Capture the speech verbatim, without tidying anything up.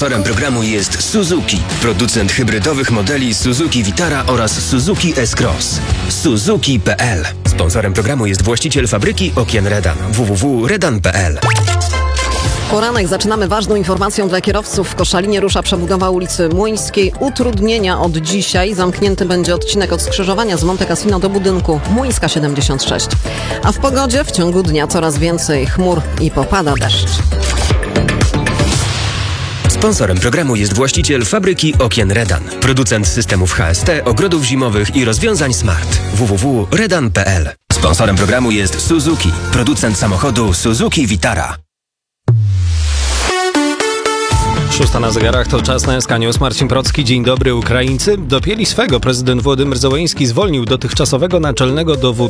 Sponsorem programu jest Suzuki, producent hybrydowych modeli Suzuki Vitara oraz Suzuki S-Cross. Suzuki kropka p l. Sponsorem programu jest właściciel fabryki okien Redan. w w w kropka redan kropka p l. Poranek zaczynamy ważną informacją dla kierowców. W Koszalinie rusza przebudowa ulicy Młyńskiej. Utrudnienia od dzisiaj. Zamknięty będzie odcinek od skrzyżowania z Monte Cassino do budynku Młyńska siedemdziesiąt sześć. A w pogodzie w ciągu dnia coraz więcej chmur i popada deszcz. Sponsorem programu jest właściciel fabryki okien Redan. Producent systemów H S T, ogrodów zimowych i rozwiązań smart. w w w kropka redan kropka p l. Sponsorem programu jest Suzuki, producent samochodu Suzuki Vitara. Szósta na zegarach, to czas na S K News. Marcin Procki. Dzień dobry. Ukraińcy dopięli swego. Prezydent Władimir Zełenski zwolnił dotychczasowego naczelnego dowódcę